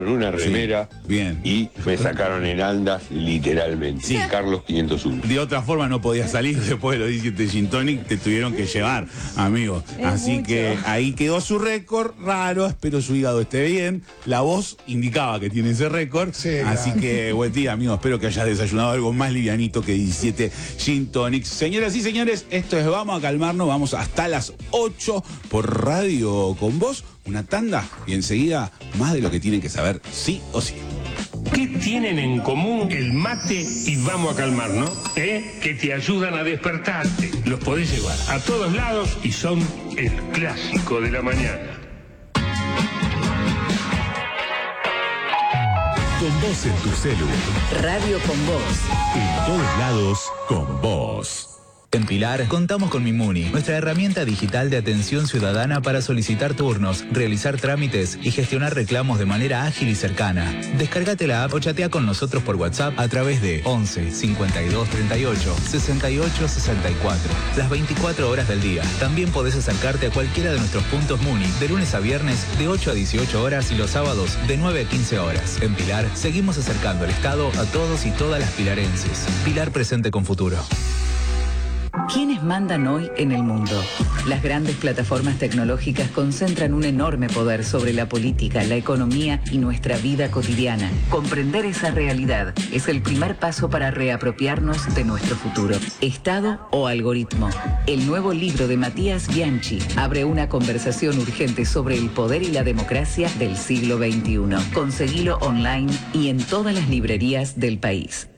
con una remera, bien. Y me sacaron en andas literalmente. Sí. Carlos 501. De otra forma no podías salir después de los 17 Gin Tonic, te tuvieron que llevar, amigo. Así mucho. que ahí quedó su récord, raro, espero su hígado esté bien. La voz indicaba que tiene ese récord. Sí, así claro. que buen día, amigo, espero que hayas desayunado algo más livianito que 17 Gin Tonics. Señoras y señores, esto es Vamos a Calmarnos, vamos hasta las 8 por Radio Con Vos. Una tanda y enseguida más de lo que tienen que saber sí o sí. ¿Qué tienen en común el mate y Vamos a Calmarnos? Que te ayudan a despertarte. Los podés llevar a todos lados y son el clásico de la mañana. Con vos en tu celu. Radio Con Vos. En todos lados, con vos. En Pilar contamos con Mimuni, nuestra herramienta digital de atención ciudadana para solicitar turnos, realizar trámites y gestionar reclamos de manera ágil y cercana. Descárgate la app o chatea con nosotros por WhatsApp a través de 11 52 38 68 64. Las 24 horas del día. También podés acercarte a cualquiera de nuestros puntos Muni de lunes a viernes de 8 a 18 horas y los sábados de 9 a 15 horas. En Pilar seguimos acercando el Estado a todos y todas las pilarenses. Pilar presente con futuro. ¿Quiénes mandan hoy en el mundo? Las grandes plataformas tecnológicas concentran un enorme poder sobre la política, la economía y nuestra vida cotidiana. Comprender esa realidad es el primer paso para reapropiarnos de nuestro futuro. ¿Estado o algoritmo? El nuevo libro de Matías Bianchi abre una conversación urgente sobre el poder y la democracia del siglo XXI. Conseguilo online y en todas las librerías del país.